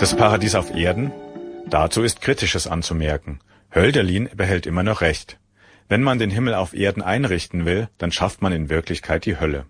Das Paradies auf Erden? Dazu ist Kritisches anzumerken. Hölderlin behält immer noch recht. Wenn man den Himmel auf Erden einrichten will, dann schafft man in Wirklichkeit die Hölle.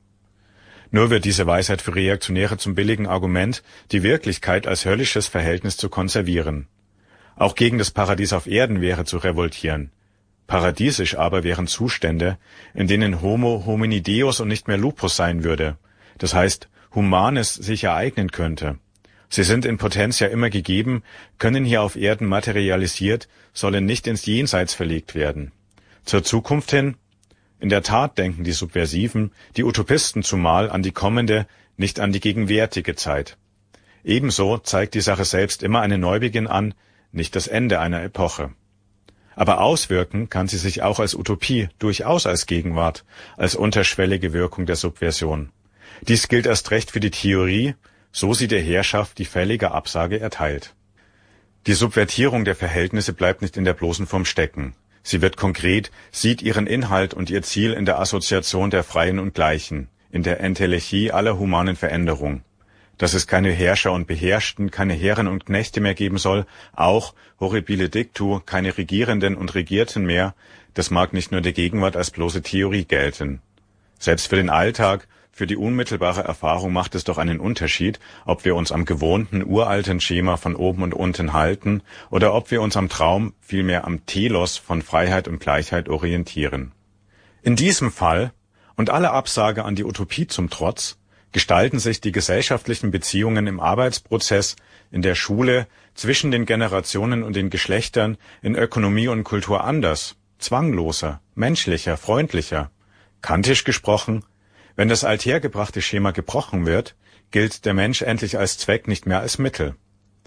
Nur wird diese Weisheit für Reaktionäre zum billigen Argument, die Wirklichkeit als höllisches Verhältnis zu konservieren. Auch gegen das Paradies auf Erden wäre zu revoltieren. Paradiesisch aber wären Zustände, in denen Homo hominideus und nicht mehr lupus sein würde, das heißt, Humanes sich ereignen könnte. Sie sind in Potentia immer gegeben, können hier auf Erden materialisiert, sollen nicht ins Jenseits verlegt werden. Zur Zukunft hin? In der Tat denken die Subversiven, die Utopisten zumal, an die kommende, nicht an die gegenwärtige Zeit. Ebenso zeigt die Sache selbst immer einen Neubeginn an, nicht das Ende einer Epoche. Aber auswirken kann sie sich auch als Utopie, durchaus als Gegenwart, als unterschwellige Wirkung der Subversion. Dies gilt erst recht für die Theorie, so sie der Herrschaft die fällige Absage erteilt. Die Subvertierung der Verhältnisse bleibt nicht in der bloßen Form stecken. Sie wird konkret, sieht ihren Inhalt und ihr Ziel in der Assoziation der Freien und Gleichen, in der Entelechie aller humanen Veränderung. Dass es keine Herrscher und Beherrschten, keine Herren und Knechte mehr geben soll, auch, horribile dictu, keine Regierenden und Regierten mehr, das mag nicht nur der Gegenwart als bloße Theorie gelten. Selbst für den Alltag, für die unmittelbare Erfahrung macht es doch einen Unterschied, ob wir uns am gewohnten, uralten Schema von oben und unten halten oder ob wir uns am Traum, vielmehr am Telos von Freiheit und Gleichheit orientieren. In diesem Fall, und alle Absage an die Utopie zum Trotz, gestalten sich die gesellschaftlichen Beziehungen im Arbeitsprozess, in der Schule, zwischen den Generationen und den Geschlechtern, in Ökonomie und Kultur anders, zwangloser, menschlicher, freundlicher. Kantisch gesprochen, wenn das althergebrachte Schema gebrochen wird, gilt der Mensch endlich als Zweck, nicht mehr als Mittel.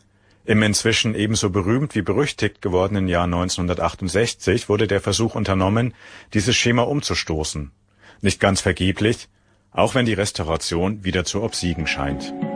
Im inzwischen ebenso berühmt wie berüchtigt gewordenen Jahr 1968 wurde der Versuch unternommen, dieses Schema umzustoßen. Nicht ganz vergeblich, auch wenn die Restauration wieder zu obsiegen scheint.